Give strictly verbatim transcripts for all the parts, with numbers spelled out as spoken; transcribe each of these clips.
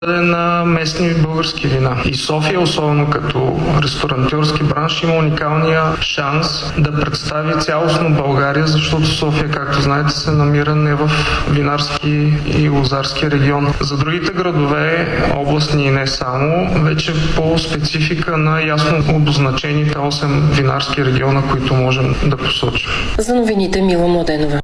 на местни български вина. И София, особено като ресторантьорски бранш, има уникалния шанс да представи цялостно България, защото София, както знаете, се намира не в винарски и лозарски регион. За другите градове, областни и не само, вече по специфика на ясно обозначените осем винарски региона, които можем да посочим. За новините Мила Младенова.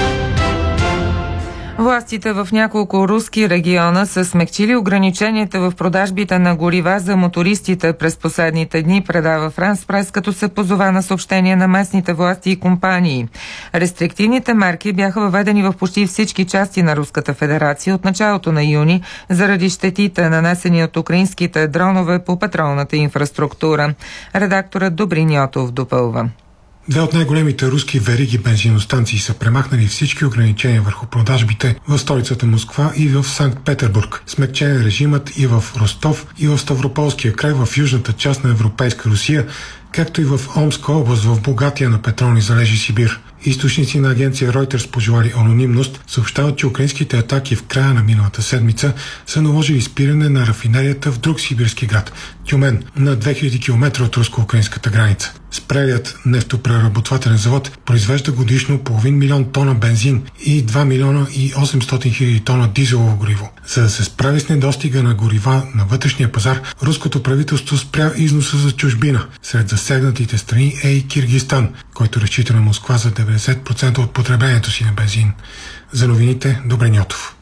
Властите в няколко руски региона са смекчили ограниченията в продажбите на горива за мотористите през последните дни, предава Франс Прес, като се позова на съобщения на местните власти и компании. Рестриктивните мерки бяха въведени в почти всички части на Руската федерация от началото на юни заради щетите, нанесени от украинските дронове по петролната инфраструктура. Редакторът Добрин Йотов допълва. Две от най-големите руски вериги бензиностанции са премахнали всички ограничения върху продажбите в столицата Москва и в Санкт-Петербург. Смекчен е режимът и в Ростов, и в Ставрополския край, в южната част на Европейска Русия, както и в Омска област, в богатия на петролни залежи Сибир. Източници на агенция Reuters, пожелали анонимност, съобщават, че украинските атаки в края на миналата седмица са наложили спиране на рафинерията в друг сибирски град – Тюмен, на две хиляди километра от руско-украинската граница. Спрелият нефтопреработвателен завод произвежда годишно половин милион тона бензин и два милиона и осемстотин хиляди тона дизелово гориво. За да се справи с недостига на горива на вътрешния пазар, руското правителство спря износа за чужбина. Сред засегнатите страни е и Киргизстан, който разчита на Москва за деветдесет процента от потреблението си на бензин. За новините, Добрин Йотов.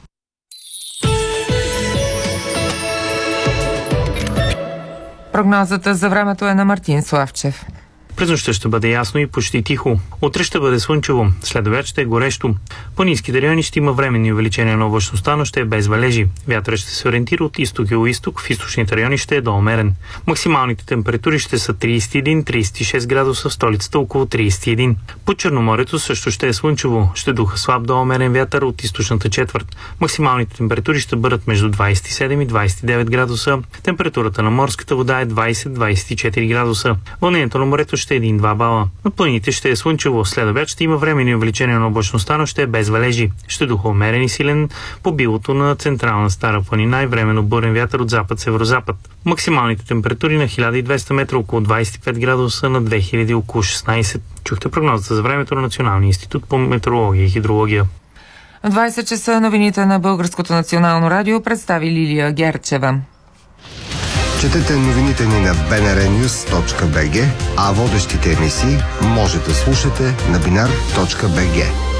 Прогнозата за времето е на Мартин Славчев. През нощта ще бъде ясно и почти тихо. Утре ще бъде слънчево, след обяд ще е горещо. По ниските райони ще има временни увеличения на облачността, но ще е без валежи. Вятърът ще се ориентира от изток и югоизток, в източните райони ще е доумерен. Максималните температури ще са тридесет и един до тридесет и шест градуса, в столицата около тридесет и един. По Черноморието също ще е слънчево, ще духа слаб доумерен вятър от източната четвърт. Максималните температури ще бъдат между двадесет и седем и двадесет и девет градуса. Температурата на морската вода е двадесет до двадесет и четири градуса. Вълнението на морето ще е един-два бала. На планините ще е слънчево, след обяд ще има временни увеличения на облачността, но ще е без валежи. Ще духа умерен и силен по билото на централна Стара планина и временно бурен вятър от запад-северозапад. Максималните температури на хиляда и двеста метра около двадесет и пет градуса, на две хиляди около шестнадесет. Чухте прогнозата за времето на Националния институт по метеорология и хидрология. В двадесет часа новините на Българското национално радио представи Лилия Герчева. Четете новините ни на би ен ар нюс точка би джи, а водещите емисии може да слушате на бинар точка би джи.